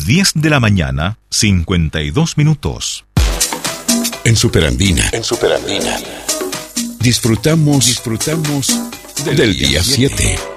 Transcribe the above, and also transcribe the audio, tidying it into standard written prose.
10 de la mañana, 52 minutos. En Superandina. Disfrutamos del día 7.